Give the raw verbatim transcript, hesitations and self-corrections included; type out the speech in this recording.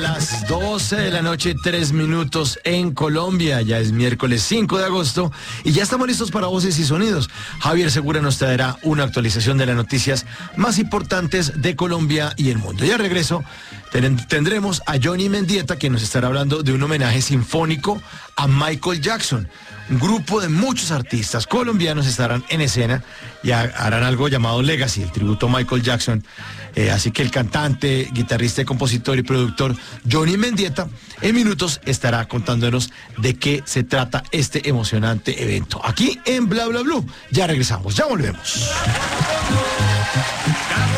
Las doce de la noche, tres minutos en Colombia. Ya es miércoles cinco de agosto y ya estamos listos para Voces y Sonidos. Javier Segura nos traerá una actualización de las noticias más importantes de Colombia y el mundo. Ya regreso, ten- tendremos a Johnny Mendieta, quien nos estará hablando de un homenaje sinfónico a Michael Jackson. Un grupo de muchos artistas colombianos estarán en escena y ha- harán algo llamado Legacy, el tributo a Michael Jackson. Eh, así que el cantante, guitarrista, compositor y productor Johnny Mendieta en minutos estará contándonos de qué se trata este emocionante evento. Aquí en Bla Bla Blue. Ya regresamos, ya volvemos.